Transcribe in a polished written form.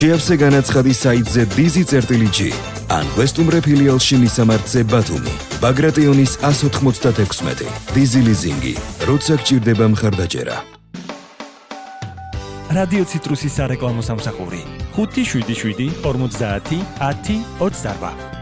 შეავსე განაცხადი საიტზე DIZI.G ან გვესტუმრე ფილიალში მისამართზე ბათუმი, ბაგრატიონის 196. DIZI ლიზინგი, როცა გჭირდება მხარდაჭერა. რადიო ციტრუსის სარეკლამო სამსახური 577 50 10 28